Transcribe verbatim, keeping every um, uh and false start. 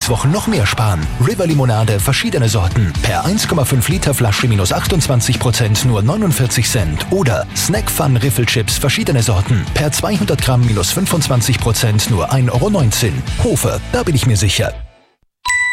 sechs Wochen noch mehr sparen. River Limonade, verschiedene Sorten. Per eins Komma fünf Liter Flasche minus achtundzwanzig Prozent nur neunundvierzig Cent. Oder Snack Fun Riffelchips, verschiedene Sorten. Per zweihundert Gramm minus fünfundzwanzig Prozent nur ein Euro neunzehn. Hofer, da bin ich mir sicher.